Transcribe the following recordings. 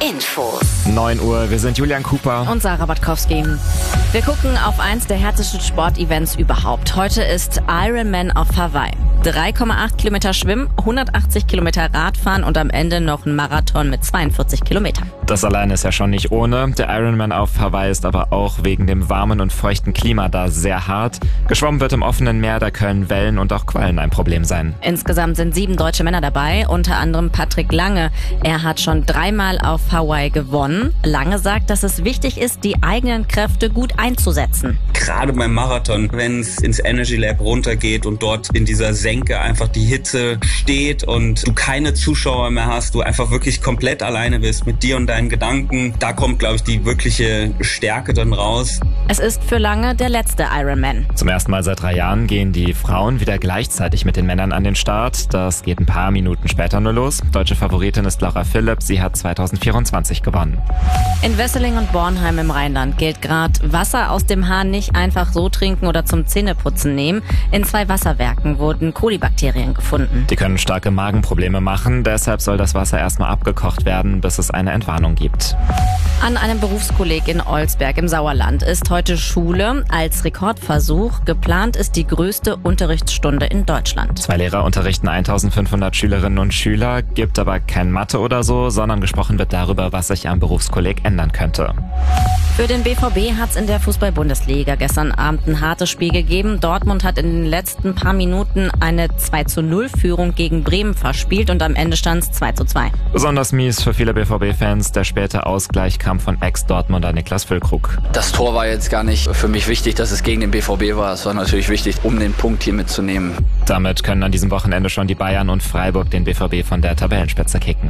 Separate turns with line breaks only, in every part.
Infos.
9 Uhr, wir sind Julian Cooper
und Sarah Batkowski. Wir gucken auf eins der härtesten Sportevents überhaupt. Heute ist Ironman auf Hawaii. 3,8 Kilometer Schwimmen, 180 Kilometer Radfahren und am Ende noch ein Marathon mit 42 Kilometern.
Das alleine ist ja schon nicht ohne. Der Ironman auf Hawaii ist aber auch wegen dem warmen und feuchten Klima da sehr hart. Geschwommen wird im offenen Meer, da können Wellen und auch Quallen ein Problem sein.
Insgesamt sind 7 deutsche Männer dabei, unter anderem Patrick Lange. Er hat schon 3-mal auf Hawaii gewonnen. Lange sagt, dass es wichtig ist, die eigenen Kräfte gut einzusetzen.
Gerade beim Marathon, wenn es ins Energy Lab runtergeht und dort in dieser Senke einfach die Hitze steht und du keine Zuschauer mehr hast, du einfach wirklich komplett alleine bist mit dir und deinen Gedanken, da kommt, glaube ich, die wirkliche Stärke dann raus.
Es ist für Lange der letzte Ironman.
Zum ersten Mal seit 3 Jahren gehen die Frauen wieder gleichzeitig mit den Männern an den Start. Das geht ein paar Minuten später nur los. Deutsche Favoritin ist Laura Philipp, sie hat 2024 gewonnen.
In Wesseling und Bornheim im Rheinland gilt gerade, Wasser aus dem Hahn nicht einfach so trinken oder zum Zähneputzen nehmen. In 2 Wasserwerken wurden Kolibakterien gefunden.
Die können starke Magenprobleme machen, deshalb soll das Wasser erstmal abgekocht werden, bis es eine Entwarnung gibt.
An einem Berufskolleg in Olsberg im Sauerland ist heute Schule. Als Rekordversuch geplant ist die größte Unterrichtsstunde in Deutschland. 2
Lehrer unterrichten 1500 Schülerinnen und Schüler, gibt aber kein Mathe oder so, sondern gesprochen wird darüber, was sich am Berufskolleg ändern könnte.
Für den BVB hat es in der Fußball-Bundesliga gestern Abend ein hartes Spiel gegeben. Dortmund hat in den letzten paar Minuten eine 2:0-Führung gegen Bremen verspielt und am Ende stand es 2:2.
Besonders mies für viele BVB-Fans. Der späte Ausgleich kam von Ex-Dortmunder Niklas Füllkrug.
Das Tor war jetzt gar nicht für mich wichtig, dass es gegen den BVB war. Es war natürlich wichtig, um den Punkt hier mitzunehmen.
Damit können an diesem Wochenende schon die Bayern und Freiburg den BVB von der Tabellenspitze kicken.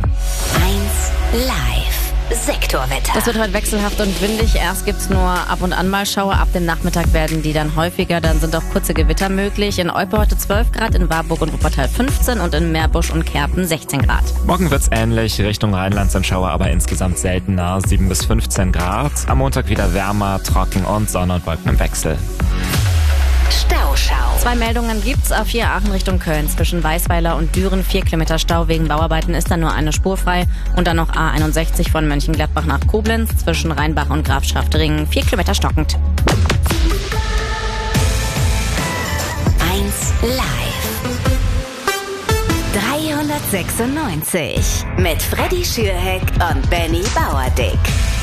1 Live. Sektorwetter.
Das wird heute wechselhaft und windig. Erst gibt's nur ab und an mal Schauer. Ab dem Nachmittag werden die dann häufiger. Dann sind auch kurze Gewitter möglich. In Olpe heute 12 Grad, in Warburg und Wuppertal 15 und in Meerbusch und Kerpen 16 Grad.
Morgen wird's ähnlich. Richtung Rheinland sind Schauer aber insgesamt seltener. 7 bis 15 Grad. Am Montag wieder wärmer, trocken und Sonne und Wolken im Wechsel.
Stauschau.
2 Meldungen gibt's auf 4 Aachen Richtung Köln. Zwischen Weißweiler und Düren 4 Kilometer Stau. Wegen Bauarbeiten ist dann nur eine Spur frei. Und dann noch A61 von Mönchengladbach nach Koblenz. Zwischen Rheinbach und Grafschaftringen 4 Kilometer stockend.
1 Live. 396 mit Freddy Schürheck und Benny Bauerdick.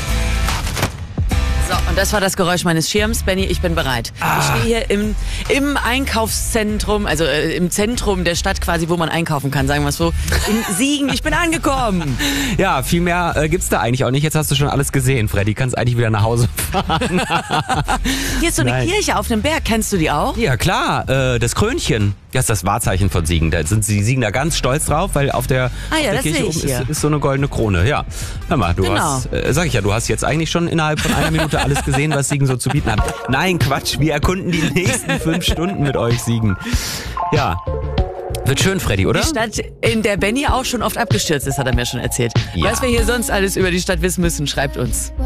So, und das war das Geräusch meines Schirms. Benny, ich bin bereit. Ich stehe hier im Einkaufszentrum, also im Zentrum der Stadt quasi, wo man einkaufen kann, sagen wir es so. In Siegen, ich bin angekommen.
Ja, viel mehr gibt's da eigentlich auch nicht. Jetzt hast du schon alles gesehen, Freddy. Kannst eigentlich wieder nach Hause fahren.
Hier ist so eine Kirche auf einem Berg. Kennst du die auch?
Ja, klar. Das Krönchen. Das ist das Wahrzeichen von Siegen. Da sind die Siegener ganz stolz drauf, weil auf der Kirche oben ist so eine goldene Krone. Ja, hör mal, du hast, sag ich ja, du hast jetzt eigentlich schon innerhalb von einer Minute alles gesehen, was Siegen so zu bieten hat. Nein, Quatsch, wir erkunden die nächsten 5 Stunden mit euch, Siegen. Ja. Wird schön, Freddy, oder?
Die Stadt, in der Benny auch schon oft abgestürzt ist, hat er mir schon erzählt. Ja. Was wir hier sonst alles über die Stadt wissen müssen, schreibt uns.